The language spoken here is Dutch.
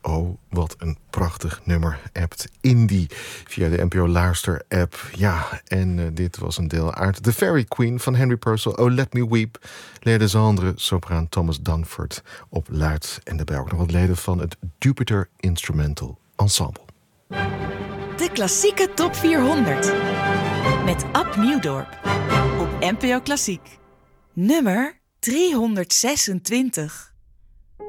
Oh, wat een prachtig nummer. Appt Indie via de NPO Luister app. Ja, en dit was een deel uit The Fairy Queen van Henry Purcell. Oh, Let Me Weep. Leden Zandre, sopraan Thomas Dunford op luid. En daarbij ook nog wat leden van het Jupiter Instrumental Ensemble. De klassieke top 400. Met Ab Nieuwdorp. Op NPO Klassiek. Nummer 326.